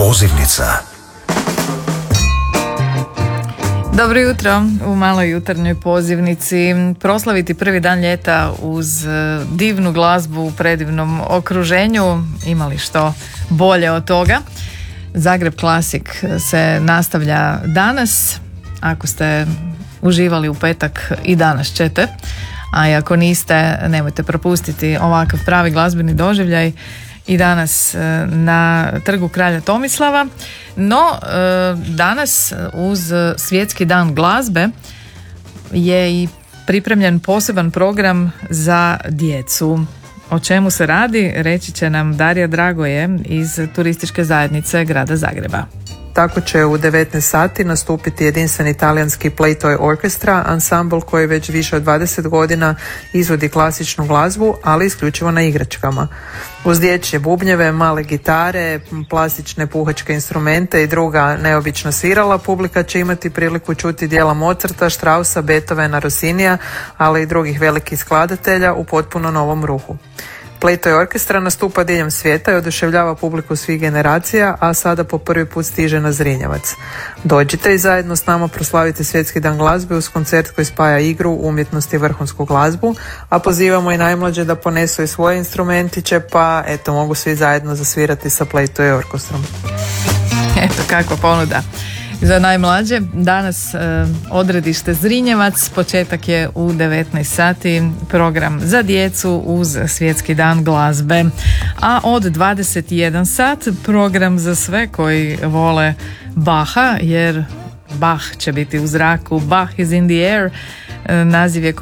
Pozivnica. Dobro jutro u maloj jutarnjoj pozivnici. Proslaviti prvi dan ljeta uz divnu glazbu u predivnom okruženju. Ima li što bolje od toga? Zagreb Classic se nastavlja danas. Ako ste uživali u petak, i danas ćete. A i ako niste, nemojte propustiti ovakav pravi glazbeni doživljaj i danas na Trgu kralja Tomislava. No, danas uz Svjetski dan glazbe je i pripremljen poseban program za djecu. O čemu se radi, reći će nam Darija Dragoje iz Turističke zajednice Grada Zagreba. Tako će u 19 sati nastupiti jedinstveni talijanski Playtoy Orchestra, ansambl koji već više od 20 godina izvodi klasičnu glazbu, ali isključivo na igračkama. Uz dječje bubnjeve, male gitare, plastične puhačke instrumente i druga neobična svirala, publika će imati priliku čuti dijela Mozarta, Straussa, Beethovena, Rossinija, ali i drugih velikih skladatelja u potpuno novom ruhu. Playtoy Orkestra nastupa diljem svijeta i oduševljava publiku svih generacija, a sada po prvi put stiže na Zrinjevac. Dođite i zajedno s nama proslavite Svjetski dan glazbe uz koncert koji spaja igru, umjetnost i vrhunsku glazbu, a pozivamo i najmlađe da ponesu i svoje instrumentiće, pa eto, mogu svi zajedno zasvirati sa Playtoy Orkestrom. Eto, kakva ponuda za najmlađe. Danas odredište Zrinjevac, početak je u 19 sati, program za djecu uz Svjetski dan glazbe. A od 21 sat program za sve koji vole Bacha, jer Bach će biti u zraku. Bach is in the air, naziv je